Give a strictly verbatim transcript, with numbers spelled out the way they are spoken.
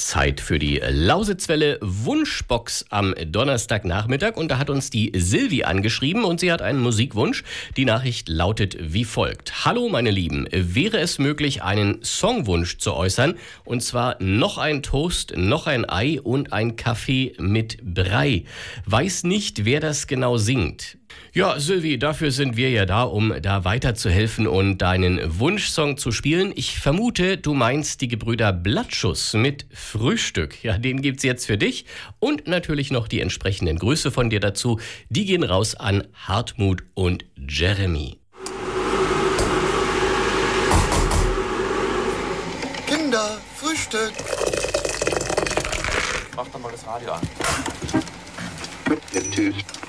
Zeit für die Lausitzwelle Wunschbox am Donnerstagnachmittag und da hat uns die Silvi angeschrieben und sie hat einen Musikwunsch. Die Nachricht lautet wie folgt. Hallo meine Lieben, wäre es möglich, einen Songwunsch zu äußern und zwar noch ein Toast, noch ein Ei und ein Kaffee mit Brei. Weiß nicht, wer das genau singt. Ja, Silvi, dafür sind wir ja da, um da weiterzuhelfen und deinen Wunschsong zu spielen. Ich vermute, du meinst die Gebrüder Blattschuss mit Frühstück. Ja, den gibt's jetzt für dich und natürlich noch die entsprechenden Grüße von dir dazu. Die gehen raus an Hartmut und Jeremy. Kinder, Frühstück. Mach doch mal das Radio an. Natürlich.